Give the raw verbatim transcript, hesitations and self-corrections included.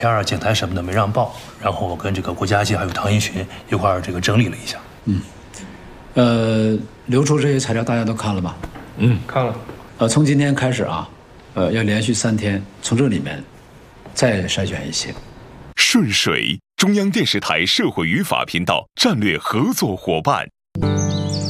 第二检台什么的没让报，然后我跟这个郭佳琪还有唐一群一块儿这个整理了一下。 嗯，呃，流出这些材料大家都看了吧？ 嗯，看了。 呃，从今天开始啊，呃，要连续三天从这里面再筛选一些。 顺水，中央电视台社会与法频道战略合作伙伴。